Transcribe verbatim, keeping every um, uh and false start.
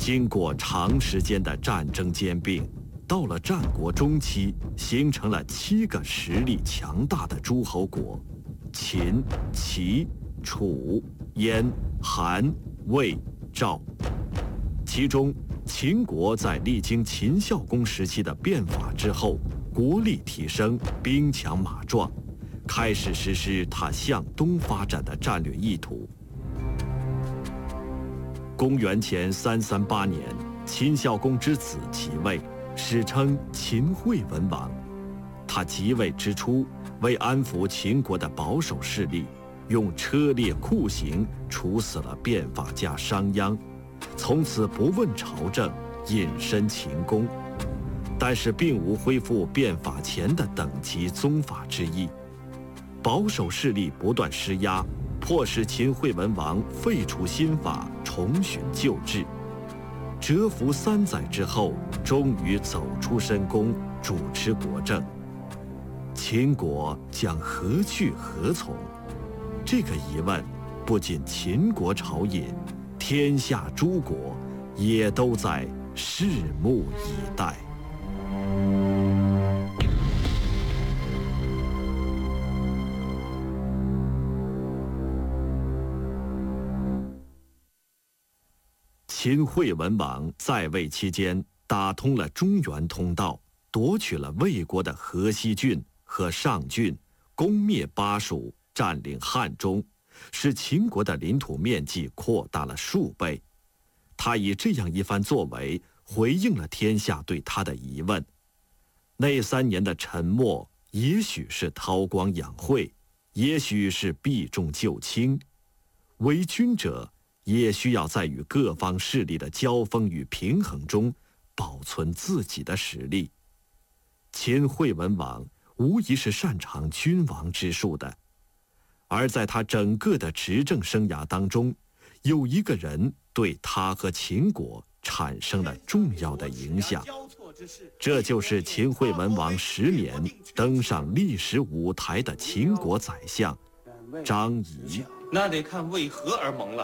经过长时间的战争兼并，到了战国中期，形成了七个实力强大的诸侯国：秦、齐、楚、燕、韩、魏、赵。其中，秦国在历经秦孝公时期的变法之后，国力提升，兵强马壮，开始实施他向东发展的战略意图。公元前三三八年，秦孝公之子即位，史称秦惠文王。他即位之初，为安抚秦国的保守势力，用车裂酷刑处死了变法家商鞅，从此不问朝政，隐身秦宫。但是并无恢复变法前的等级宗法之意。保守势力不断施压，迫使秦惠文王废除新法，重循旧制。蛰伏三载之后，终于走出深宫，主持国政。秦国将何去何从？这个疑问，不仅秦国朝野，天下诸国也都在拭目以待。秦惠文王在位期间，打通了中原通道，夺取了魏国的河西郡和上郡，攻灭巴蜀，占领汉中，使秦国的领土面积扩大了数倍。他以这样一番作为，回应了天下对他的疑问。那三年的沉默，也许是韬光养晦，也许是避重就轻。为君者，也需要在与各方势力的交锋与平衡中，保存自己的实力。秦惠文王无疑是擅长君王之术的，而在他整个的执政生涯当中，有一个人对他和秦国产生了重要的影响，这就是秦惠文王十年登上历史舞台的秦国宰相张仪。 那得看为何而蒙了。